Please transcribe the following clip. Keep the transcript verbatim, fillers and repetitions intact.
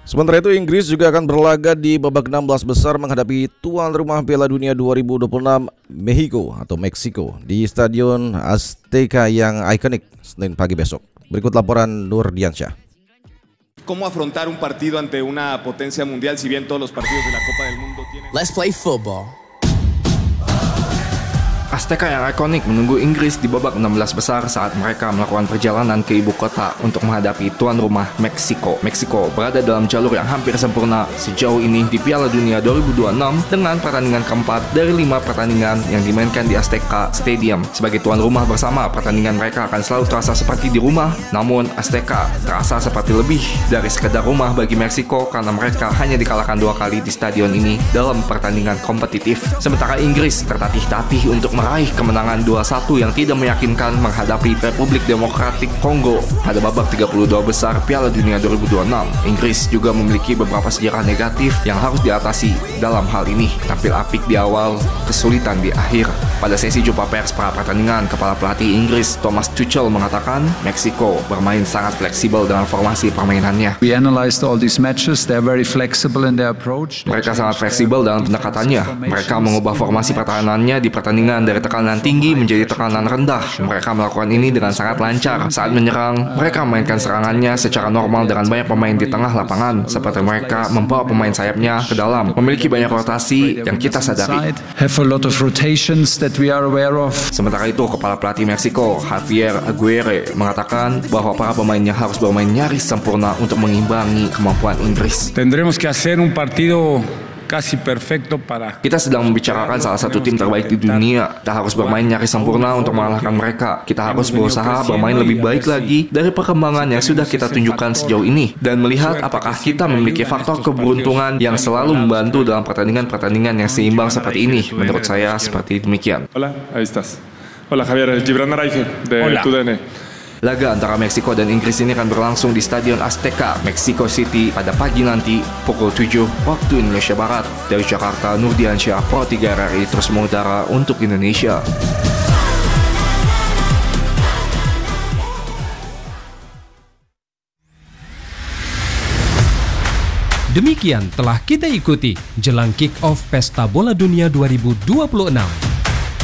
Sementara itu Inggris juga akan berlaga di babak enam belas besar menghadapi tuan rumah Piala Dunia dua ribu dua puluh enam Mexico atau Meksiko di Stadion Azteca yang ikonik Senin pagi besok. Berikut laporan Nur Diansyah. ¿Cómo afrontar un partido ante una potencia mundial si bien todos los partidos de la Copa del Mundo tienen... Let's play football. Azteca yang ikonik menunggu Inggris di babak enam belas besar saat mereka melakukan perjalanan ke ibu kota untuk menghadapi tuan rumah Meksiko. Meksiko berada dalam jalur yang hampir sempurna sejauh ini di Piala Dunia dua ribu dua puluh enam dengan pertandingan keempat dari lima pertandingan yang dimainkan di Azteca Stadium. Sebagai tuan rumah bersama, pertandingan mereka akan selalu terasa seperti di rumah, namun Azteca terasa seperti lebih dari sekedar rumah bagi Meksiko karena mereka hanya dikalahkan dua kali di stadion ini dalam pertandingan kompetitif. Sementara Inggris tertatih-tatih untuk meraih kemenangan dua satu yang tidak meyakinkan menghadapi Republik Demokratik Kongo pada babak tiga puluh dua besar Piala Dunia dua ribu dua puluh enam. Inggris juga memiliki beberapa sejarah negatif yang harus diatasi dalam hal ini. Tampil apik di awal, kesulitan di akhir. Pada sesi jumpa pers pra pertandingan, Kepala Pelatih Inggris Thomas Tuchel mengatakan Meksiko bermain sangat fleksibel dengan formasi permainannya. We analyzed all these matches. They're very flexible in their approach. Mereka sangat fleksibel dalam pendekatannya. Mereka mengubah formasi pertahanannya di pertandingan dari tekanan tinggi menjadi tekanan rendah. Mereka melakukan ini dengan sangat lancar. Saat menyerang, mereka memainkan serangannya secara normal dengan banyak pemain di tengah lapangan. Seperti mereka membawa pemain sayapnya ke dalam, memiliki banyak rotasi yang kita sadari. Have a lot of rotations that we are aware of. Sementara itu, Kepala Pelatih Meksiko Javier Aguirre mengatakan bahwa para pemainnya harus bermain nyaris sempurna untuk mengimbangi kemampuan Inggris. Tendremos que hacer un partido casi perfecto para... Kita sedang membicarakan salah satu tim terbaik di dunia. Kita harus bermain nyaris sempurna untuk mengalahkan mereka. Kita harus berusaha bermain lebih baik lagi dari perkembangan yang sudah kita tunjukkan sejauh ini dan melihat apakah kita memiliki faktor keberuntungan yang selalu membantu dalam pertandingan-pertandingan yang seimbang seperti ini. Menurut saya seperti demikian. Hola, ahí estás. Hola Javier, Gibran Araige de T U D N. Laga antara Meksiko dan Inggris ini akan berlangsung di Stadion Azteca, Mexico City pada pagi nanti pukul tujuh waktu Indonesia Barat. Dari Jakarta, Nur Diansyah, Pro tiga R I terus mengudara untuk Indonesia. Demikian telah kita ikuti jelang kick-off Pesta Bola Dunia dua ribu dua puluh enam.